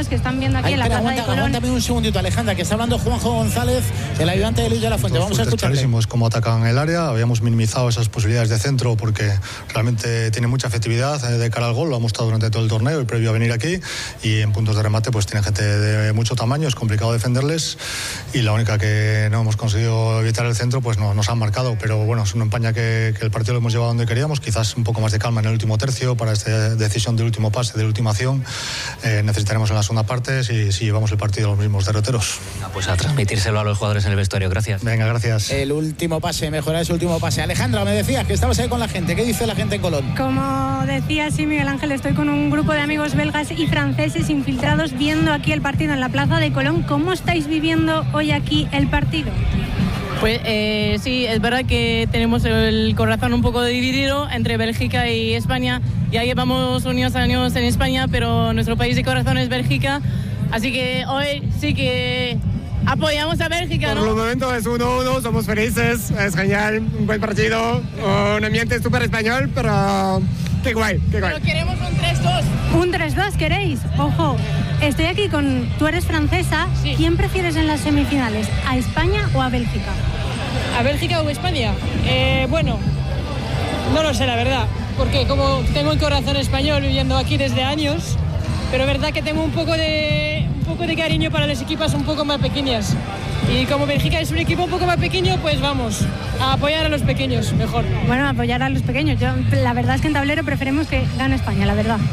aficionados que están viendo aquí en la Plaza de Colón. Aguántame un segundito, Alejandra, que está hablando Juanjo González, el ayudante de Luis de la Fuente. Vamos a escucharle. Clarísimos cómo atacan el área, habíamos minimizado esas posibilidades de centro porque realmente tiene mucha efectividad de cara al gol, lo ha mostrado durante todo el torneo y previo a venir aquí, y en puntos de remate pues tiene gente de mucho tamaño, es complicado defenderles, y la única que no hemos conseguido evitar el centro pues no nos han marcado, pero bueno, es una España que el partido lo hemos llevado donde queríamos, quizás un poco más de calma en el último tercio para esta decisión del último pase, de la última acción. Necesitaremos en la segunda parte si llevamos el partido los mismos derroteros. Pues a transmitírselo a los jugadores en el vestuario. Gracias. Venga, gracias. El último pase, mejorar ese último pase. Alejandra, me decías que estabas ahí con la gente. ¿Qué dice la gente en Colón? Como decía sí, Miguel Ángel, estoy con un grupo de amigos belgas y franceses infiltrados viendo aquí el partido en la Plaza de Colón. ¿Cómo estáis viviendo hoy aquí el partido? Pues sí, es verdad que tenemos el corazón un poco dividido entre Bélgica y España. Ya llevamos unos años en España, pero nuestro país de corazón es Bélgica. Así que hoy sí que apoyamos a Bélgica, ¿no? Por los momentos es 1-1, somos felices, es genial, un buen partido, un ambiente súper español, pero qué guay. Pero queremos un 3-2. ¿Un 3-2 queréis? Ojo, estoy aquí con... Tú eres francesa, sí. ¿Quién prefieres en las semifinales? ¿A España o a Bélgica? ¿A Bélgica o España? Bueno, no lo sé la verdad, porque como tengo el corazón español viviendo aquí desde años, pero verdad que tengo un poco de cariño para las equipas un poco más pequeñas. Y como Bélgica es un equipo un poco más pequeño, pues vamos a apoyar a los pequeños, mejor. Bueno, apoyar a los pequeños. La verdad es que en tablero preferimos que gane España, la verdad.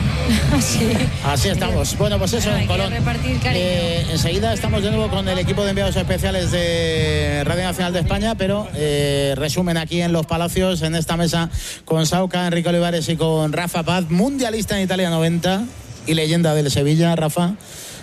Sí. Así estamos. Bueno, pues eso, en Colón. Enseguida estamos de nuevo con el equipo de enviados especiales de Radio Nacional de España, pero resumen aquí en Los Palacios, en esta mesa, con Sauca, Enrique Olivares y con Rafa Paz, mundialista en Italia 90 y leyenda del Sevilla. Rafa,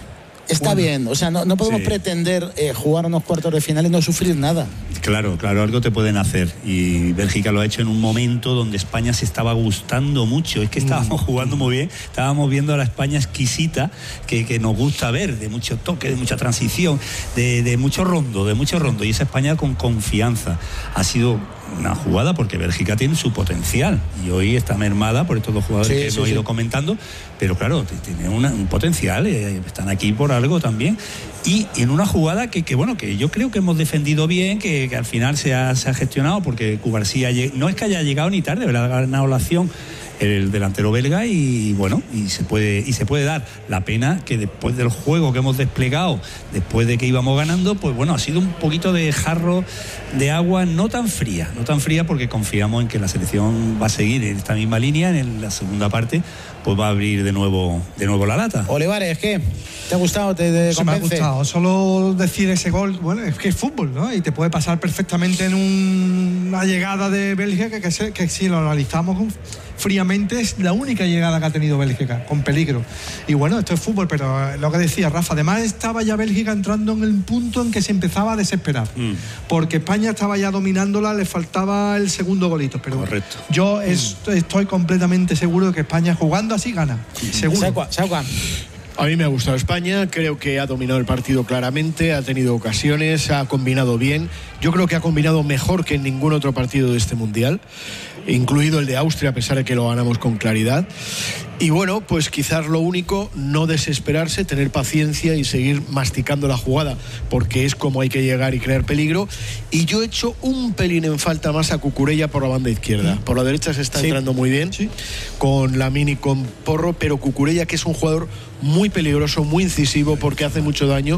está bien, o sea, no podemos pretender jugar unos cuartos de final y no sufrir nada. Claro, algo te pueden hacer, y Bélgica lo ha hecho en un momento donde España se estaba gustando mucho. Es que estábamos jugando muy bien, estábamos viendo a la España exquisita que nos gusta ver, de mucho toque, de mucha transición, de mucho rondo, y esa España con confianza. Ha sido una jugada porque Bélgica tiene su potencial y hoy está mermada por estos dos jugadores que hemos ido comentando, pero claro, tiene un potencial, están aquí por algo también, y en una jugada que yo creo que hemos defendido bien, que al final se ha gestionado, porque Cubarsí no es que haya llegado ni tarde, ¿verdad? Ha ganado la acción el delantero belga y se puede dar. La pena que después del juego que hemos desplegado, después de que íbamos ganando, pues bueno, ha sido un poquito de jarro de agua no tan fría, porque confiamos en que la selección va a seguir en esta misma línea. En la segunda parte pues va a abrir de nuevo la lata. Olivares, ¿qué? ¿Te ha gustado? ¿Te convence? Me ha gustado. Solo decir ese gol, bueno, es que es fútbol, ¿no? Y te puede pasar perfectamente en una llegada de Bélgica que si lo analizamos fríamente es la única llegada que ha tenido Bélgica, con peligro. Y bueno, esto es fútbol, pero lo que decía Rafa, además estaba ya Bélgica entrando en el punto en que se empezaba a desesperar, porque España estaba ya dominándola, le faltaba el segundo golito, pero correcto. Yo estoy completamente seguro de que España jugando así gana, seguro. Sauca. A mí me ha gustado España, creo que ha dominado el partido claramente, ha tenido ocasiones, ha combinado bien. Yo creo que ha combinado mejor que en ningún otro partido de este Mundial, incluido el de Austria, a pesar de que lo ganamos con claridad. Y bueno, pues quizás lo único, no desesperarse, tener paciencia y seguir masticando la jugada, porque es como hay que llegar y crear peligro. Y yo he hecho un pelín en falta más a Cucurella por la banda izquierda. Por la derecha se está entrando muy bien, con Lamine y con Porro, pero Cucurella, que es un jugador muy peligroso, muy incisivo, porque hace mucho daño,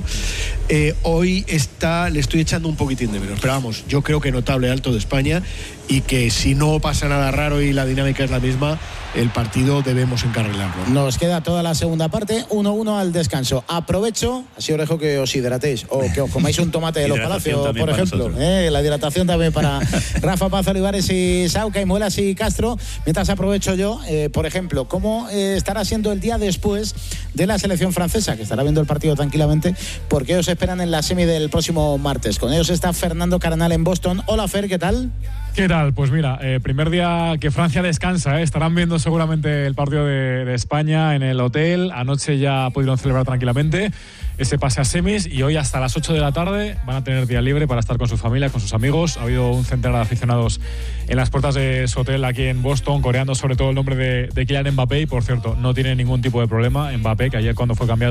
hoy le estoy echando un poquitín de menos. Pero vamos, yo creo que notable alto de España, y que si no pasa nada raro y la dinámica es la misma, el partido debemos encarrilarlo. Nos queda toda la segunda parte, 1-1 al descanso. Aprovecho, así os dejo que os hidratéis o que os comáis un tomate de Los Palacios, por ejemplo. La hidratación también para Rafa Paz, Olivares y Sauca, y Muelas y Castro. Mientras aprovecho yo, por ejemplo, ¿cómo estará siendo el día después de la selección francesa, que estará viendo el partido tranquilamente, porque ellos esperan en la semi del próximo martes? Con ellos está Fernando Carnal en Boston. Hola, Fer, ¿qué tal? ¿Qué tal? Pues mira, primer día que Francia descansa, estarán viendo seguramente el partido de España en el hotel. Anoche ya pudieron celebrar tranquilamente ese pase a semis, y hoy hasta las 8 de la tarde van a tener día libre para estar con su familia, con sus amigos. Ha habido un centenar de aficionados en las puertas de su hotel aquí en Boston, coreando sobre todo el nombre de Kylian Mbappé, y por cierto, no tiene ningún tipo de problema Mbappé, que ayer cuando fue cambiado